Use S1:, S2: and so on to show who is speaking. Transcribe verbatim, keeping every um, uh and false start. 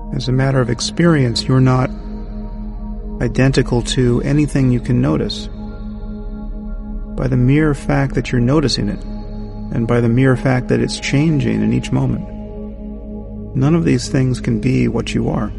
S1: As a matter of experience, you're not identical to anything you can notice. By the mere fact that you're noticing it, and by the mere fact that it's changing in each moment, none of these things can be what you are.